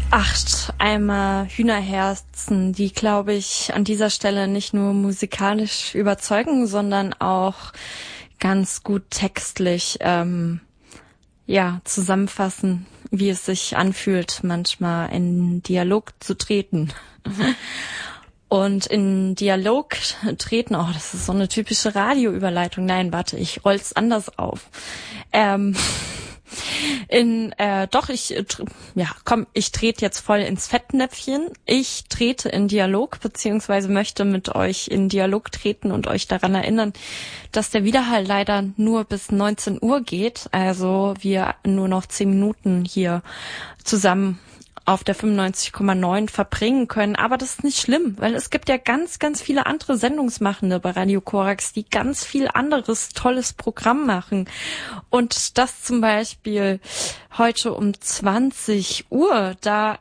8 Eimer Hühnerherzen, die, glaube ich, an dieser Stelle nicht nur musikalisch überzeugen, sondern auch ganz gut textlich zusammenfassen, wie es sich anfühlt, manchmal in Dialog zu treten. Und in Dialog treten, das ist so eine typische Radioüberleitung. Nein, warte, ich roll's anders auf. Ich trete jetzt voll ins Fettnäpfchen. Ich trete in Dialog, beziehungsweise möchte mit euch in Dialog treten und euch daran erinnern, dass der Widerhall leider nur bis 19 Uhr geht. Also wir nur noch 10 Minuten hier zusammen auf der 95,9 verbringen können. Aber das ist nicht schlimm, weil es gibt ja ganz, ganz viele andere Sendungsmachende bei Radio Korax, die ganz viel anderes tolles Programm machen. Und das zum Beispiel heute um 20 Uhr, da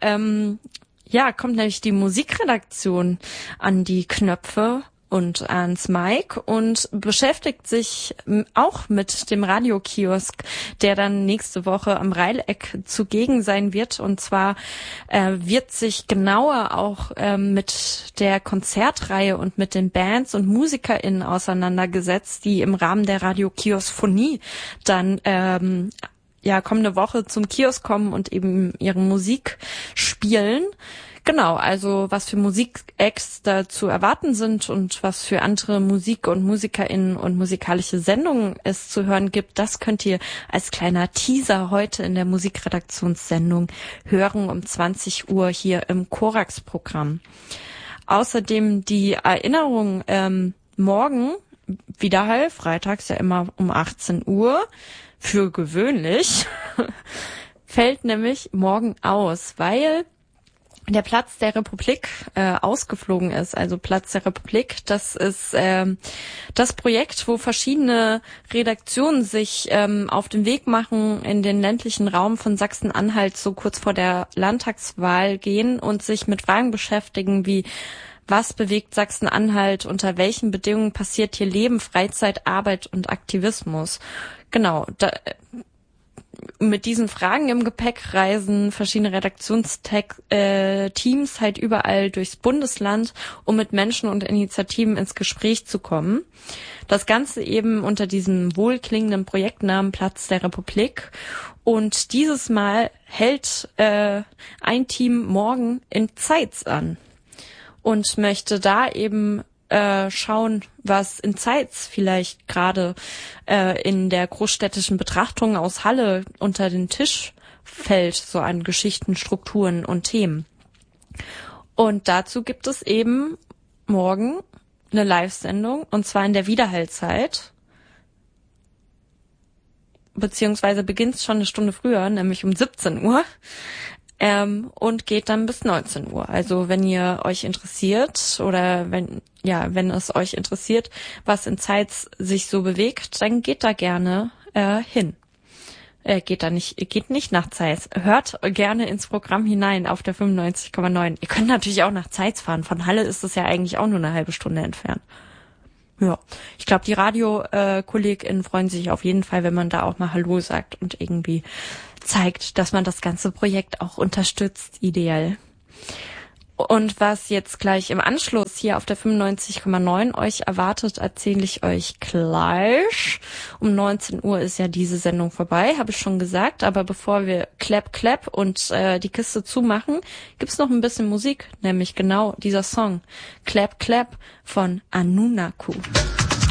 kommt nämlich die Musikredaktion an die Knöpfe und ans Mic und beschäftigt sich auch mit dem Radiokiosk, der dann nächste Woche am Reileck zugegen sein wird. Und zwar wird sich genauer auch mit der Konzertreihe und mit den Bands und MusikerInnen auseinandergesetzt, die im Rahmen der Radiokiosophonie dann kommende Woche zum Kiosk kommen und eben ihre Musik spielen. Genau, also was für Musikacts da zu erwarten sind und was für andere Musik- und MusikerInnen und musikalische Sendungen es zu hören gibt, das könnt ihr als kleiner Teaser heute in der Musikredaktionssendung hören um 20 Uhr hier im Korax-Programm. Außerdem die Erinnerung, morgen Widerhall, freitags ja immer um 18 Uhr, für gewöhnlich, fällt nämlich morgen aus, weil der Platz der Republik ausgeflogen ist. Also Platz der Republik, das ist das Projekt, wo verschiedene Redaktionen sich auf den Weg machen, in den ländlichen Raum von Sachsen-Anhalt so kurz vor der Landtagswahl gehen und sich mit Fragen beschäftigen wie: Was bewegt Sachsen-Anhalt? Unter welchen Bedingungen passiert hier Leben, Freizeit, Arbeit und Aktivismus? Genau, mit diesen Fragen im Gepäck reisen verschiedene Redaktionsteams halt überall durchs Bundesland, um mit Menschen und Initiativen ins Gespräch zu kommen. Das Ganze eben unter diesem wohlklingenden Projektnamen Platz der Republik. Und dieses Mal hält ein Team morgen in Zeitz an und möchte da eben schauen, was in Zeitz vielleicht gerade in der großstädtischen Betrachtung aus Halle unter den Tisch fällt, so an Geschichten, Strukturen und Themen. Und dazu gibt es eben morgen eine Live-Sendung, und zwar in der Widerhallzeit, beziehungsweise beginnt schon eine Stunde früher, nämlich um 17 Uhr. Und geht dann bis 19 Uhr. Also wenn ihr euch interessiert oder wenn es euch interessiert, was in Zeitz sich so bewegt, dann geht da gerne hin. Geht nicht nach Zeitz. Hört gerne ins Programm hinein auf der 95,9. Ihr könnt natürlich auch nach Zeitz fahren. Von Halle ist es ja eigentlich auch nur eine halbe Stunde entfernt. Ja, ich glaube, die Radio-KollegInnen freuen sich auf jeden Fall, wenn man da auch mal Hallo sagt und irgendwie zeigt, dass man das ganze Projekt auch unterstützt, ideell. Und was jetzt gleich im Anschluss hier auf der 95,9 euch erwartet, erzähle ich euch gleich. Um 19 Uhr ist ja diese Sendung vorbei, habe ich schon gesagt. Aber bevor wir Clap und die Kiste zumachen, gibt's noch ein bisschen Musik, nämlich genau dieser Song Clap von Anunaku.